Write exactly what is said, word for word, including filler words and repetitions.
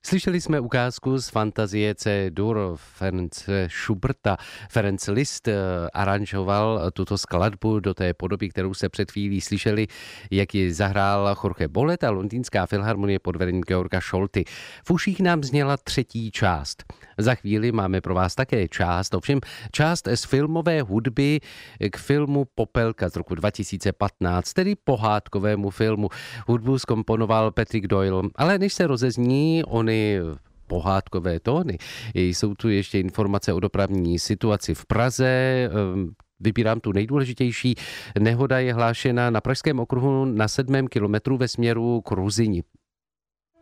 Slyšeli jsme ukázku z fantazie C-dur Ference Schuberta. Ferenc Liszt aranžoval tuto skladbu do té podoby, kterou se před chvílí slyšeli, jak ji zahrál Jorge Bolet a Londýnská filharmonie pod vedením Georga Scholty. V uších nám zněla třetí část. Za chvíli máme pro vás také část, ovšem část z filmové hudby k filmu Popelka z roku dva tisíce patnáct, tedy pohádkovému filmu. Hudbu zkomponoval Patrick Doyle, ale než se rozezní ony pohádkové tóny, jsou tu ještě informace o dopravní situaci v Praze. Vybírám tu nejdůležitější. Nehoda je hlášena na Pražském okruhu na sedmém kilometru ve směru k Ruzyni.